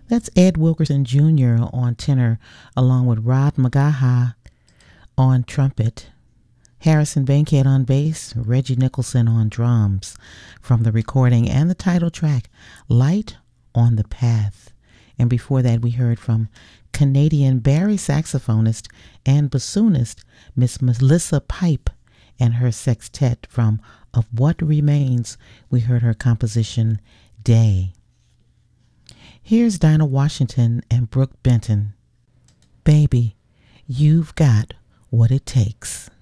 That's Ed Wilkerson Jr. on tenor, along with Rod Magaha on trumpet, Harrison Bankhead on bass, Reggie Nicholson on drums, from the recording and the title track, Light on the Path. And before that, we heard from Canadian Barry saxophonist and bassoonist Miss Melissa Pipe and her sextet from Of What Remains. We heard her composition, Day. Here's Dinah Washington and Brooke Benton. Baby, you've got what it takes.